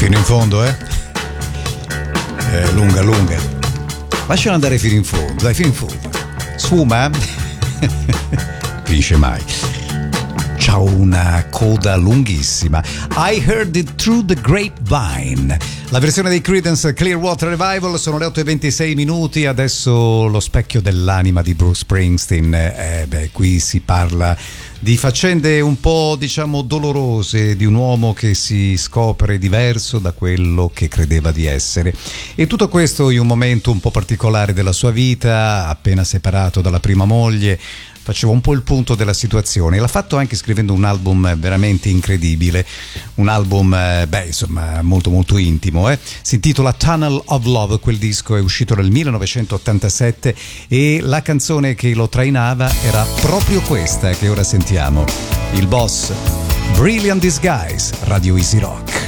Fino in fondo, lunga. Lasciala andare fino in fondo, dai, fino in fondo. Sfuma? Finisce mai. C'ha una coda lunghissima. I Heard It Through the Grapevine. La versione dei Creedence Clearwater Revival. Sono le 8:26. Adesso lo specchio dell'anima di Bruce Springsteen. Qui si parla di faccende un po', diciamo, dolorose di un uomo che si scopre diverso da quello che credeva di essere. E tutto questo in un momento un po' particolare della sua vita, appena separato dalla prima moglie. Faceva un po' il punto della situazione. L'ha fatto anche scrivendo un album veramente incredibile, un album molto molto intimo. Si intitola Tunnel of Love. Quel disco è uscito nel 1987 e la canzone che lo trainava era proprio questa che ora sentiamo, il Boss, Brilliant Disguise, Radio Easy Rock.